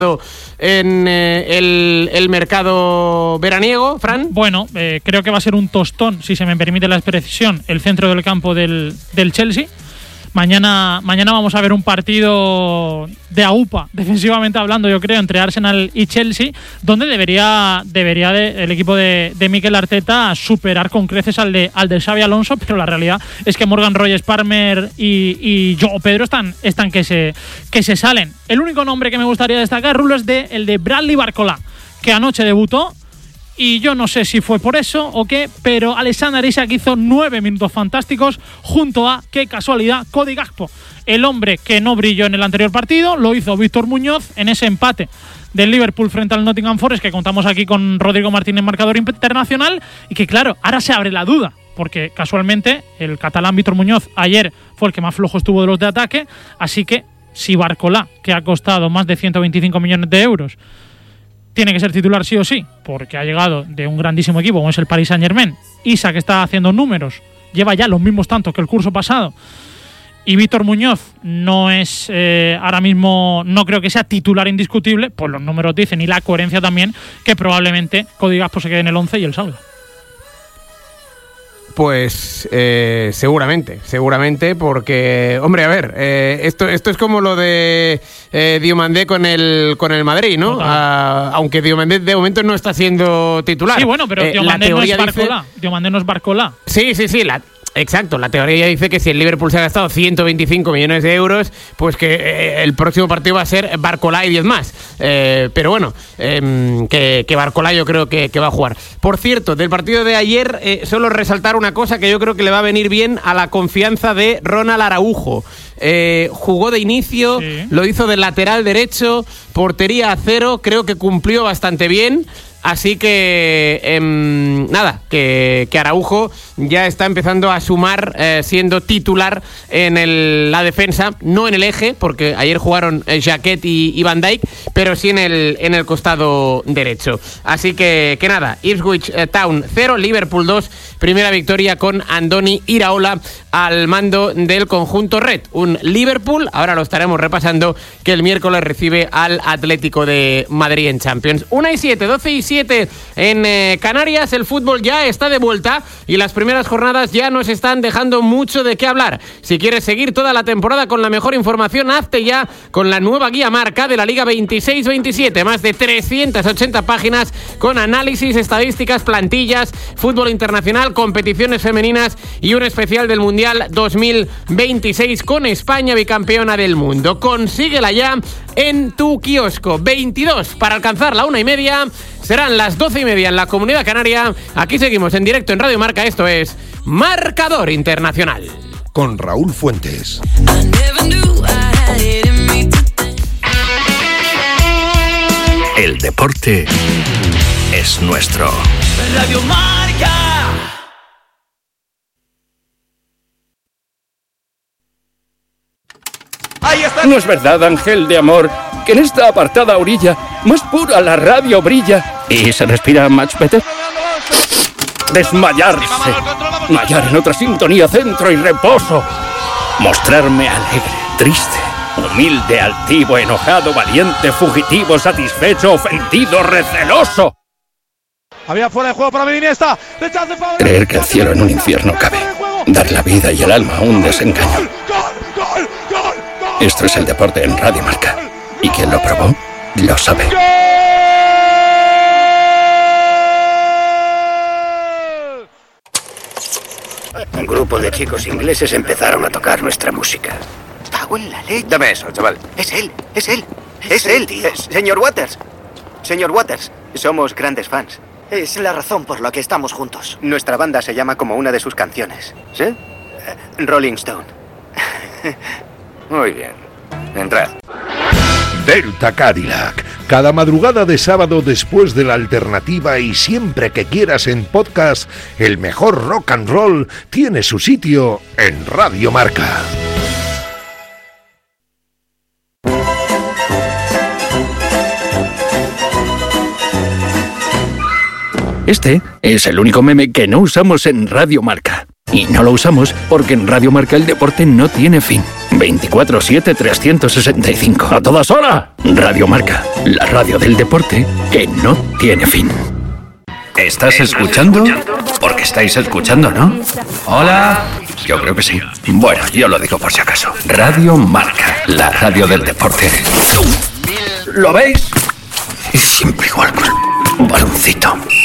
en el mercado veraniego, Fran. Bueno, creo que va a ser un tostón, si se me permite la expresión, el centro del campo del Chelsea. Mañana vamos a ver un partido de AUPA, defensivamente hablando, yo creo, entre Arsenal y Chelsea, donde debería el equipo de Mikel Arteta superar con creces al de Xabi Alonso, pero la realidad es que Morgan Rogers, Palmer y João Pedro están que se salen. El único nombre que me gustaría destacar, Rulo, es el de Bradley Barcola, que anoche debutó. Y yo no sé si fue por eso o qué, pero Alexander Isak hizo 9 minutos fantásticos junto a, qué casualidad, Cody Gakpo. El hombre que no brilló en el anterior partido lo hizo Víctor Muñoz en ese empate del Liverpool frente al Nottingham Forest, que contamos aquí con Rodrigo Martínez, marcador internacional, y que claro, ahora se abre la duda, porque casualmente el catalán Víctor Muñoz ayer fue el que más flojo estuvo de los de ataque, así que si Barcola, que ha costado más de 125 millones de euros, tiene que ser titular sí o sí, porque ha llegado de un grandísimo equipo como es el Paris Saint-Germain. Isak está haciendo números, lleva ya los mismos tantos que el curso pasado. Y Víctor Muñoz no es ahora mismo, no creo que sea titular indiscutible, pues los números dicen, y la coherencia también, que probablemente Cody Gakpo se quede en el 11 y él salga. Pues seguramente, porque, hombre, a ver, esto es como lo de Diomandé con el Madrid, ¿no? Aunque Diomandé de momento no está siendo titular. Sí, bueno, pero Diomandé no es Barcola. Diomandé no es Barcola. Sí, exacto, la teoría ya dice que si el Liverpool se ha gastado 125 millones de euros, pues que el próximo partido va a ser Barcola y 10 más. Pero bueno, que Barcola yo creo que va a jugar. Por cierto, del partido de ayer, solo resaltar una cosa que yo creo que le va a venir bien a la confianza de Ronald Araujo. Jugó de inicio, sí. Lo hizo de lateral derecho, portería a 0, creo que cumplió bastante bien. Así que, que Araujo ya está empezando a sumar siendo titular en la defensa, no en el eje, porque ayer jugaron Jaquet y Van Dijk, pero sí en el costado derecho. Así que nada, Ipswich Town 0, Liverpool 2, primera victoria con Andoni Iraola al mando del conjunto red. Un Liverpool, ahora lo estaremos repasando, que el miércoles recibe al Atlético de Madrid en Champions. 1:07, 12:07 en Canarias. El fútbol ya está de vuelta y las primeras jornadas ya nos están dejando mucho de qué hablar. Si quieres seguir toda la temporada con la mejor información, hazte ya con la nueva guía marca de la Liga 26-27. Más de 380 páginas con análisis, estadísticas, plantillas, fútbol internacional, competiciones femeninas y un especial del Mundial 2026 con España bicampeona del mundo. Consíguela ya en tu kiosco. 22 para alcanzar la 1:30. Serán las 12:30 en la Comunidad Canaria. Aquí seguimos en directo en Radio Marca. Esto es Marcador Internacional. Con Raúl Fuentes. El deporte es nuestro. Radio Marca. ¿No es verdad, ángel de amor, que en esta apartada orilla más pura la radio brilla y se respira much better? Desmayarse, mallar en otra sintonía, centro y reposo, mostrarme alegre, triste, humilde, altivo, enojado, valiente, fugitivo, satisfecho, ofendido, receloso. Había fuera de juego para Iniesta. Creer que el cielo en un infierno cabe, dar la vida y el alma a un desengaño. Esto es el deporte en Radio Marca. Y quien lo probó, lo sabe. Un grupo de chicos ingleses empezaron a tocar nuestra música. ¡Cago en la leche! Dame eso, chaval. Es él, tío. Señor Waters, somos grandes fans. Es la razón por la que estamos juntos. Nuestra banda se llama como una de sus canciones. ¿Sí? Rolling Stone. Muy bien. Entrad. Delta Cadillac. Cada madrugada de sábado después de la alternativa y siempre que quieras en podcast, el mejor rock and roll tiene su sitio en Radio Marca. Este es el único meme que no usamos en Radio Marca. Y no lo usamos porque en Radio Marca el deporte no tiene fin. 24/7, 365. ¡A todas horas! Radio Marca, la radio del deporte que no tiene fin. ¿Estás escuchando? Porque estáis escuchando, ¿no? Hola. Yo creo que sí. Bueno, yo lo digo por si acaso. Radio Marca, la radio del deporte. ¿Lo veis? Es siempre igual con un baloncito.